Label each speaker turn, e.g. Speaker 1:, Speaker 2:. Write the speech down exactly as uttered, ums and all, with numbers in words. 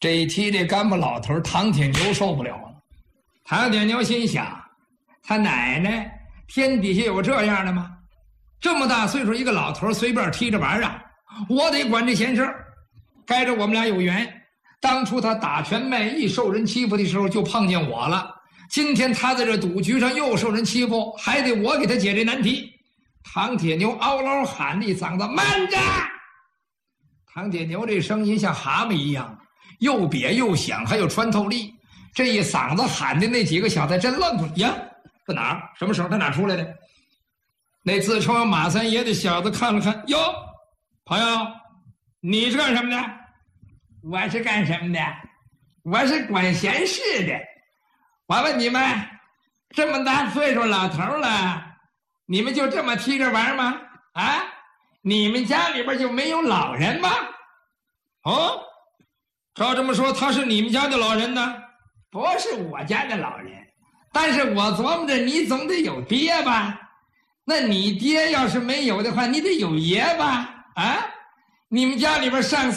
Speaker 1: 这一提这干巴老头，唐铁牛受不了了。唐铁牛心想，他奶奶天底下有这样的吗？这么大岁数一个老头随便踢着玩啊！我得管这闲事儿。该着我们俩有缘，当初他打拳卖艺受人欺负的时候就碰见我了。今天他在这赌局上又受人欺负，还得我给他解这难题。唐铁牛嗷嗷喊了一嗓子：“慢着！”唐铁牛这声音像蛤蟆一样，又瘪又响，还有穿透力。这一嗓子喊的那几个小子真愣住了呀！这哪儿？什么时候？他哪出来的？那自称有马三爷的小子看了看，哟，朋友，你是干什么的？我是干什么的？我是管闲事的。我问你们，这么大岁数老头了，你们就这么踢着玩吗？啊，你们家里边就没有老人吗？哦，照这么说，他是你们家的老人呢？不是我家的老人，但是我琢磨着你总得有爹吧？那你爹要是没有的话，你得有爷吧？啊，你们家里边上